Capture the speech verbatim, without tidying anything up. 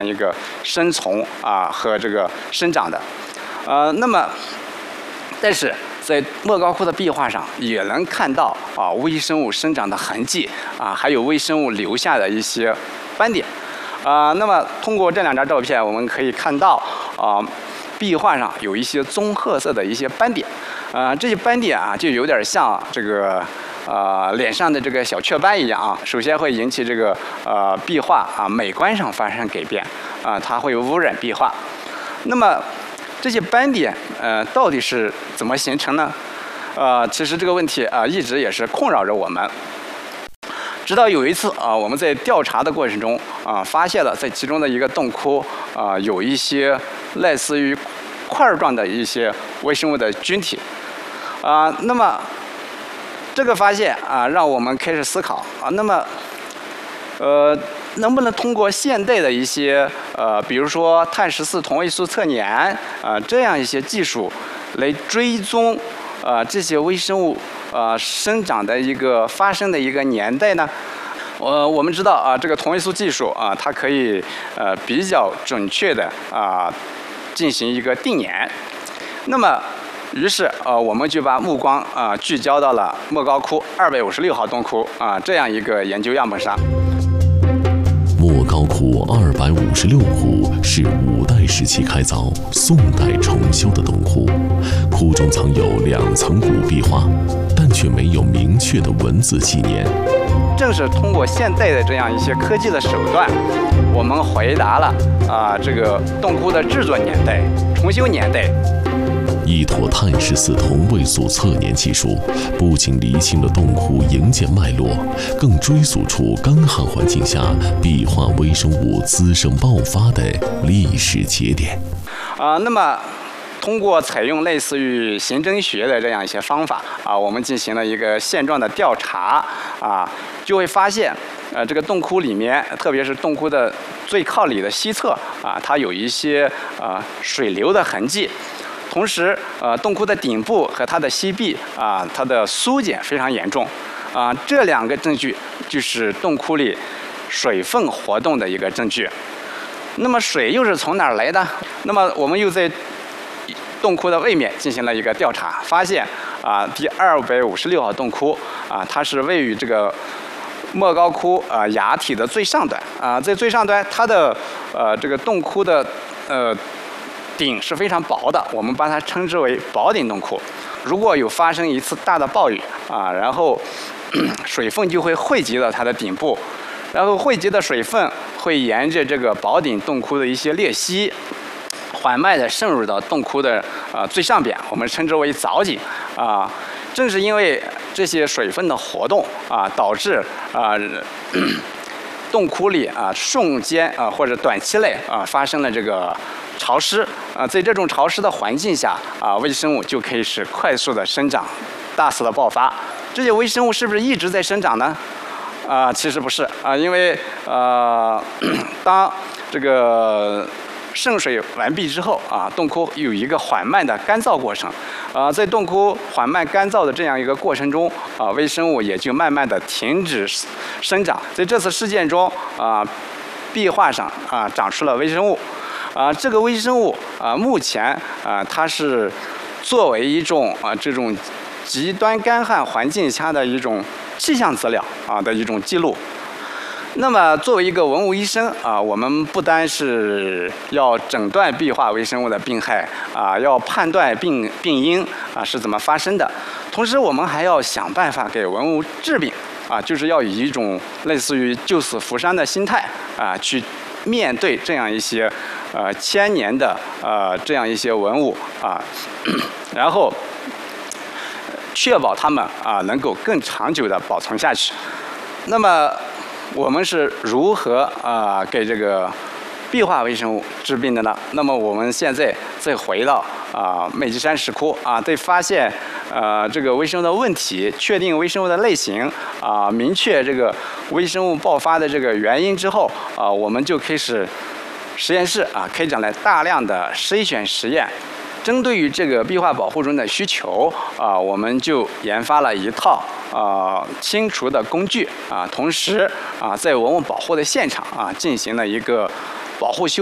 一个生存啊和这个生长的，呃，那么，但是在莫高窟的壁画上也能看到啊微生物生长的痕迹啊，还有微生物留下的一些斑点，啊，那么通过这两张照片，我们可以看到啊壁画上有一些棕褐色的一些斑点，啊，这些斑点啊就有点像这个。呃，脸上的这个小雀斑一样啊，首先会引起这个呃壁画啊美观上发生改变啊，它会污染壁画。那么这些斑点呃到底是怎么形成呢？呃，其实这个问题啊、呃、一直也是困扰着我们。直到有一次啊、呃，我们在调查的过程中啊、呃，发现了在其中的一个洞窟啊、呃、有一些类似于块状的一些微生物的菌体啊、呃，那么。这个发现啊，让我们开始思考啊，那么，呃，能不能通过现代的一些呃，比如说碳十四同位素测年啊这样一些技术，来追踪呃这些微生物呃生长的一个发生的一个年代呢？呃，我们知道啊，这个同位素技术啊，它可以呃比较准确的啊进行一个定年，那么。于是，呃，我们就把目光啊、呃、聚焦到了莫高窟二百五十六号洞窟啊、呃、这样一个研究样本上。 莫高窟二百五十六窟是五代时期开凿、宋代重修的洞窟，窟中藏有两层古壁画，但却没有明确的文字纪年。 正是通过现代的这样一些科技的手段，我们回答了啊、呃、这个洞窟的制作年代、重修年代。 依托碳十四同位素测年技术，不仅厘清了洞窟营建脉络，更追溯出干旱环境下壁画微生物滋生爆发的历史节点。 啊、呃，那么通过采用类似于刑侦学的这样一些方法啊，我们进行了一个现状的调查啊，就会发现，呃，这个洞窟里面，特别是洞窟的最靠里的西侧啊，它有一些啊水流的痕迹。同时，呃，洞窟的顶部和它的西壁啊，它的缩减非常严重，啊，这两个证据就是洞窟里水分活动的一个证据。那么水又是从哪儿来的？那么我们又在洞窟的位面进行了一个调查，发现啊，第二百五十六号洞窟啊，它是位于这个莫高窟啊崖体的最上端啊，在最上端，它的呃这个洞窟的呃。顶是非常薄的，我们把它称之为薄顶洞窟。如果有发生一次大的暴雨啊，然后水分就会汇集到它的顶部，然后汇集的水分会沿着这个薄顶洞窟的一些裂隙，缓慢地渗入到洞窟的啊、呃、最上边，我们称之为藻井啊。正是因为这些水分的活动啊，导致啊。洞窟里啊，瞬间啊或者短期内啊发生了这个潮湿啊，在这种潮湿的环境下啊，微生物就可以使快速的生长，大肆的爆发。这些微生物是不是一直在生长呢？啊，其实不是啊，因为呃，当这个渗水完毕之后啊，洞窟有一个缓慢的干燥过程。啊，在洞窟缓慢干燥的这样一个过程中，啊，微生物也就慢慢的停止生长。在这次事件中，啊，壁画上啊长出了微生物，啊，这个微生物啊目前啊它是作为一种啊这种极端干旱环境下的一种气象资料啊的一种记录。那么，作为一个文物医生啊，我们不单是要诊断壁画微生物的病害啊，要判断病病因啊是怎么发生的，同时我们还要想办法给文物治病啊，就是要以一种类似于救死扶伤的心态啊，去面对这样一些呃千年的呃这样一些文物啊，然后确保它们啊能够更长久的保存下去。那么，我们是如何啊、呃、给这个壁画微生物治病的呢？那么我们现在再回到啊、呃、美济山石窟啊，对发现呃这个微生物的问题，确定微生物的类型啊、呃，明确这个微生物爆发的这个原因之后啊、呃，我们就开始实验室啊开展了大量的筛选实验。针对于这个壁画保护中的需求啊、呃，我们就研发了一套啊、呃、清除的工具啊，同时啊在文物保护的现场啊进行了一个保护修